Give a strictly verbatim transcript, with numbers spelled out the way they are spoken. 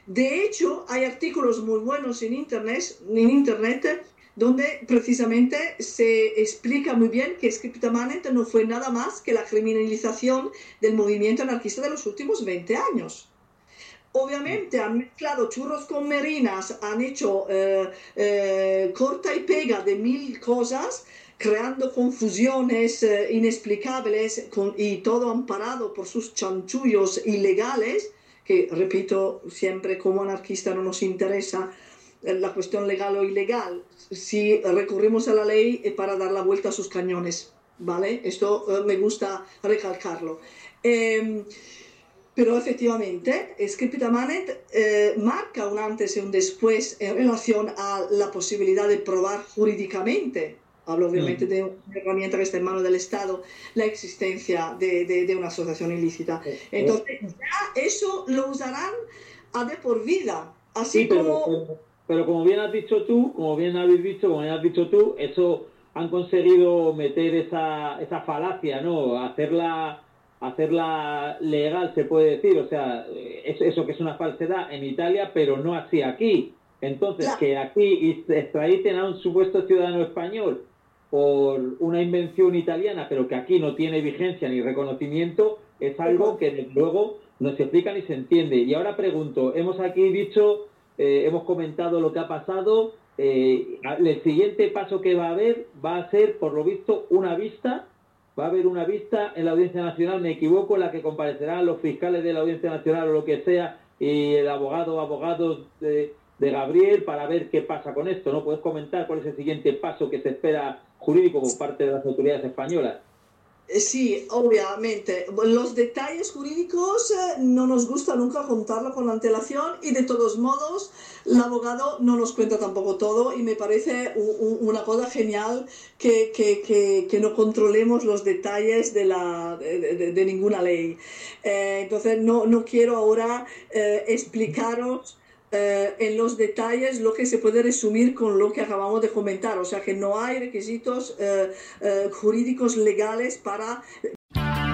De hecho, hay artículos muy buenos en internet, en internet donde precisamente se explica muy bien que Scripta Manent no fue nada más que la criminalización del movimiento anarquista de los últimos veinte años. Obviamente han mezclado churros con merinas, han hecho eh, eh, corta y pega de mil cosas, creando confusiones eh, inexplicables con, y todo amparado por sus chanchullos ilegales, que repito siempre como anarquista no nos interesa la cuestión legal o ilegal, si recurrimos a la ley es para dar la vuelta a sus cañones, ¿vale? Esto eh, me gusta recalcarlo. Eh, pero efectivamente, Scripta Manent eh, marca un antes y un después en relación a la posibilidad de probar jurídicamente, hablo obviamente Mm. de una herramienta que está en manos del Estado, la existencia de, de, de una asociación ilícita. Eh, eh, Entonces, ya eso lo usarán a de por vida, Sí, así pero, como... pero, pero como bien has dicho tú, como bien habéis dicho, como bien has dicho tú, eso han conseguido meter esa, esa falacia, ¿no? Hacerla, hacerla legal, se puede decir. O sea, es, eso que es una falsedad en Italia, pero no así aquí. Entonces, La, que aquí extraditen a un supuesto ciudadano español por una invención italiana, pero que aquí no tiene vigencia ni reconocimiento, es algo que desde luego no se explica ni se entiende. Y ahora pregunto, hemos aquí dicho eh, hemos comentado lo que ha pasado. Eh, el siguiente paso que va a haber va a ser, por lo visto, una vista. Va a haber una vista en la Audiencia Nacional, me equivoco, en la que comparecerán los fiscales de la Audiencia Nacional o lo que sea, y el abogado o abogado de, de Gabriel para ver qué pasa con esto, ¿no? ¿Puedes comentar cuál es el siguiente paso que se espera jurídico por parte de las autoridades españolas? Sí, obviamente. Los detalles jurídicos eh, no nos gusta nunca contarlo con antelación y de todos modos el abogado no nos cuenta tampoco todo y me parece u- u- una cosa genial que, que- que- que no controlemos los detalles de, la, de, de- de ninguna ley. Eh, entonces no, no quiero ahora eh, explicaros eh, en los detalles lo que se puede resumir con lo que acabamos de comentar. O sea que no hay requisitos eh, eh, jurídicos legales para